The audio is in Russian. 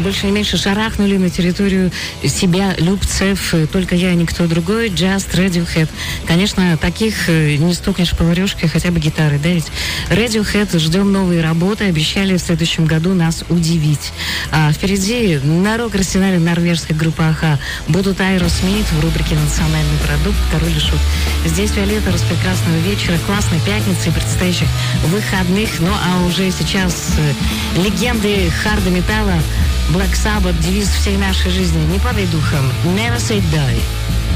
больше не меньше шарахнули на территорию себя любцев. Только я, никто другой. Just Radiohead. Конечно, таких не стукнешь поварешкой, хотя бы гитары, да ведь? Radiohead, ждем новые работы. Обещали в следующем году нас удивить. А впереди на рок-арсенале норвежской группы АХА будут Aerosmith в рубрике «Национальный продукт», «Король и Шут». Здесь Виолетта, распрекрасного вечера, классной пятницы и предстоящих выходных. Ну а уже сейчас легенды харда металла Black Sabbath, девиз всей нашей жизни. Не падай духом. Never say die.